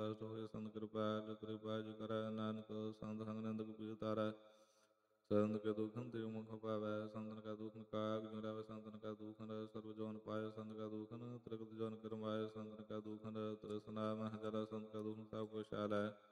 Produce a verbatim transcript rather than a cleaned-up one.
ਕਸ਼ਟ ਹੋਏ ਸੰਤ ਕਿਰਪਾਲ, ਕਿਰਪਾ ਜੋ ਕਰੈ ਨਾਨਕ ਸੰਤ ਸੰਗ ਨਿੰਦਕ ਪੀਰ ਤਾਰੈ। ਸੰਤ ਕੇ ਦੁਖਨ ਤੇ ਮੁਖ ਪਾਵੈ, ਸੰਤਨ ਕਾ ਦੁਖਨ ਕਾਗ ਜੋ ਰਹਿ ਸੰਤਨ ਕਾ ਦੁਖਨ ਸਰਬ ਜੋਨ ਪਾਏ। ਸੰਤ ਕਾ ਦੁਖਨ ਤ੍ਰਿਗਤ ਜਨ ਕਰਮਾਏ, ਸੰਤਨ ਕਾ ਦੁਖਨ ਤ੍ਰਿਸਨਾ ਮਹ ਜਲਾ, ਸੰਤ ਕਾ ਦੁਖਨ ਸਭ ਕੁਛ ਆਲੈ।